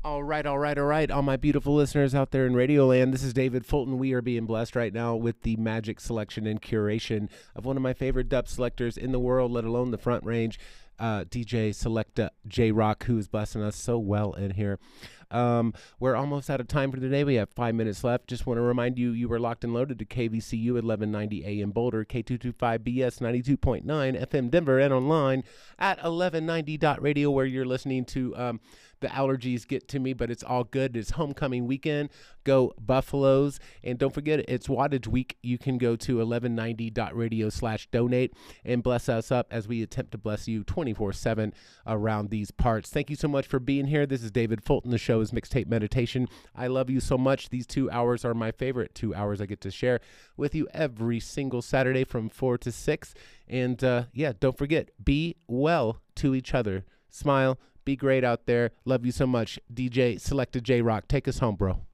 All right. All my beautiful listeners out there in Radio Land, this is David Fulton. We are being blessed right now with the magic selection and curation of one of my favorite dub selectors in the world, let alone the Front Range, DJ Selecta J Rock, who is blessing us so well in here. We're almost out of time for today. We have 5 minutes left. Just want to remind you, you were locked and loaded to KVCU 1190 AM Boulder, K225BS 92.9 FM Denver, and online at 1190.radio, where you're listening to the allergies get to me, but it's all good. It's homecoming weekend. Go Buffaloes. And don't forget, it's Wattage Week. You can go to 1190.radio/donate and bless us up as we attempt to bless you 24/7 around these parts. Thank you so much for being here. This is David Fulton. The show is Mixtape Meditation. I love you so much. These 2 hours are my favorite 2 hours I get to share with you every single Saturday from 4 to 6. And yeah, don't forget, be well to each other. Smile. Be great out there. Love you so much. DJ Selecta J Rock. Take us home, bro.